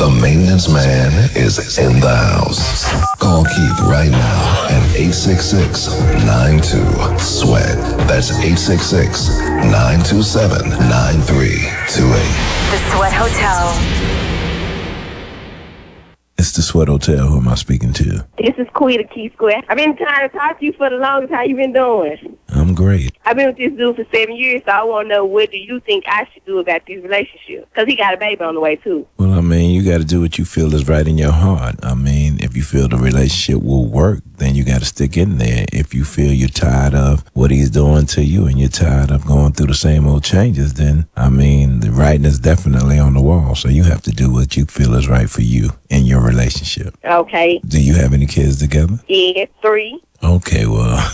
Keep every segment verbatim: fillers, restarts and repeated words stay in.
The maintenance man is in the house. Call Keith right now at eight six six, nine two, sweat. That's eight six six, nine two seven, nine three two eight. The Sweat Hotel. It's the Sweat Hotel. Who am I speaking to? This is Quita Key Square. I've been trying to talk to you for the longest. How you been doing? I'm great. I've been with this dude for seven years, so I want to know what do you think I should do about this relationship? Because he got a baby on the way, too. Well, I mean, you got to do what you feel is right in your heart. I mean, if you feel the relationship will work, then you got to stick in there. If you feel you're tired of what he's doing to you and you're tired of going through the same old changes, then, I mean, the writing is definitely on the wall. So you have to do what you feel is right for you in your relationship. Okay. Do you have any kids together? Yeah, three. Okay, well,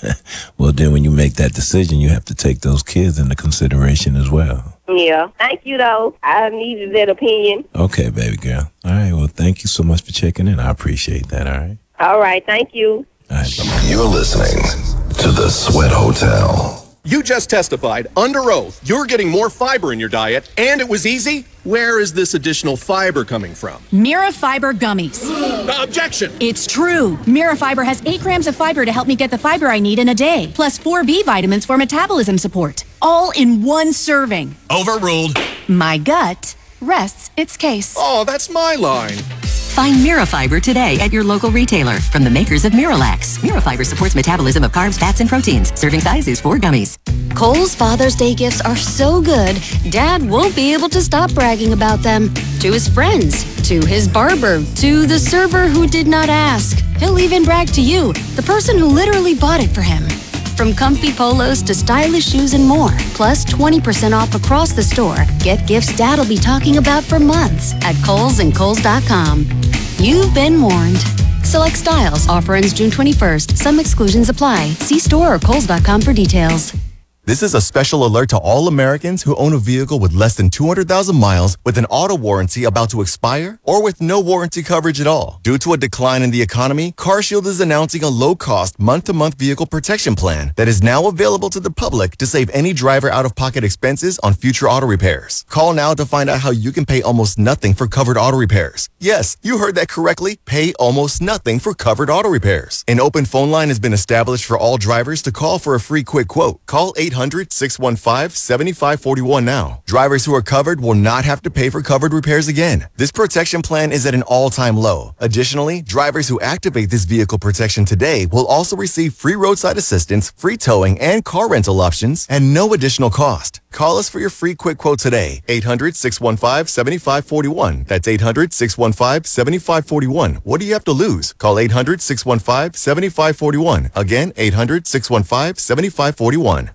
well, then when you make that decision, you have to take those kids into consideration as well. Yeah. Thank you, though. I needed that opinion. Okay, baby girl. All right, well, thank you so much for checking in. I appreciate that, all right? All right, thank you. All right, bye-bye. You're listening to The Sweat Hotel. You just testified under oath you're getting more fiber in your diet, and it was easy. Where is this additional fiber coming from? Mirafiber gummies. Uh, objection! It's true. Mirafiber has eight grams of fiber to help me get the fiber I need in a day, plus four B vitamins for metabolism support. All in one serving. Overruled. My gut rests its case. Oh, that's my line. Find Mirafiber today at your local retailer from the makers of Miralax. Mirafiber supports metabolism of carbs, fats, and proteins. Serving size is four gummies. Kohl's Father's Day gifts are so good, Dad won't be able to stop bragging about them. To his friends, to his barber, to the server who did not ask. He'll even brag to you, the person who literally bought it for him. From comfy polos to stylish shoes and more, plus twenty percent off across the store. Get gifts Dad'll be talking about for months at Kohl's and Kohl's dot com. You've been warned. Select styles. Offer ends June twenty-first. Some exclusions apply. See store or Kohl's dot com for details. This is a special alert to all Americans who own a vehicle with less than two hundred thousand miles with an auto warranty about to expire or with no warranty coverage at all. Due to a decline in the economy, CarShield is announcing a low-cost month-to-month vehicle protection plan that is now available to the public to save any driver out-of-pocket expenses on future auto repairs. Call now to find out how you can pay almost nothing for covered auto repairs. Yes, you heard that correctly. Pay almost nothing for covered auto repairs. An open phone line has been established for all drivers to call for a free quick quote. Call eight hundred, six one five, seven five four one now. Drivers who are covered will not have to pay for covered repairs again. This protection plan is at an all-time low. Additionally, drivers who activate this vehicle protection today will also receive free roadside assistance, free towing, and car rental options at no additional cost. Call us for your free quick quote today. eight hundred, six one five, seven five four one. That's eight hundred, six one five, seven five four one. What do you have to lose? Call eight hundred, six one five, seven five four one. Again, eight hundred, six one five, seven five four one.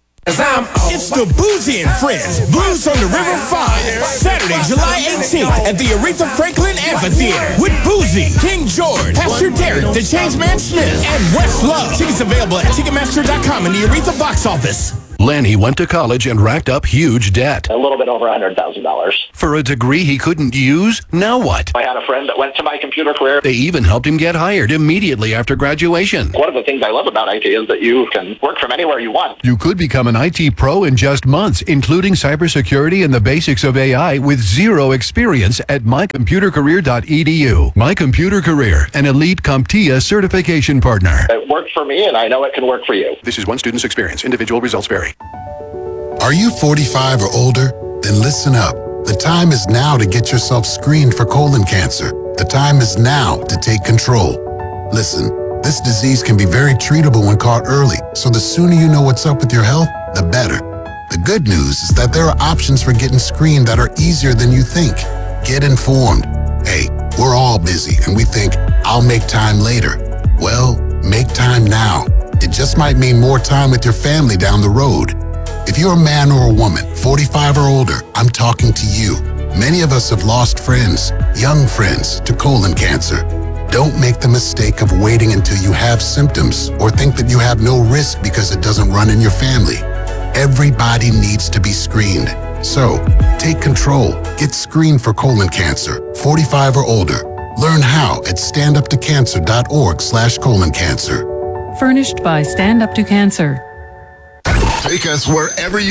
It's the Boozy and Friends Blues on the River five, Saturday, July eighteenth at the Aretha Franklin Amphitheater with Boozy, King George, Pastor Derek, the Changeman Smith, and Westlove. Tickets available at Ticketmaster dot com and the Aretha box office. Lenny went to college and racked up huge debt. A little bit over one hundred thousand dollars. For a degree he couldn't use? Now what? I had a friend that went to my computer career. They even helped him get hired immediately after graduation. One of the things I love about I T is that you can work from anywhere you want. You could become an I T pro in just months, including cybersecurity and the basics of A I with zero experience at my computer career dot e d u. My Computer Career, an elite CompTIA certification partner. It worked for me, and I know it can work for you. This is one student's experience. Individual results vary. Are you forty-five or older? Then listen up. The time is now to get yourself screened for colon cancer. The time is now to take control. Listen, this disease can be very treatable when caught early, so the sooner you know what's up with your health, the better. The good news is that there are options for getting screened that are easier than you think. Get informed. Hey, we're all busy and we think, I'll make time later. Well, make time now. It just might mean more time with your family down the road. If you're a man or a woman, forty-five or older, I'm talking to you. Many of us have lost friends, young friends, to colon cancer. Don't make the mistake of waiting until you have symptoms or think that you have no risk because it doesn't run in your family. Everybody needs to be screened. So, take control. Get screened for colon cancer, forty-five or older. Learn how at stand up to cancer dot org slash colon cancer. Furnished by Stand Up to Cancer. Take us wherever you